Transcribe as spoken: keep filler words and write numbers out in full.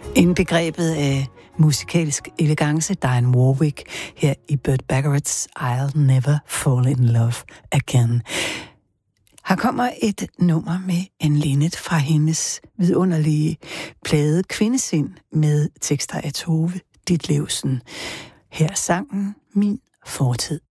Indbegrebet af musikalsk elegance, Dionne Warwick, her i Burt Bacharach's I'll Never Fall in Love Again. Her kommer et nummer med Anne Linnet fra hendes vidunderlige plade Kvindesind med tekster af Tove Ditlevsen. Her er sangen Min Fortid.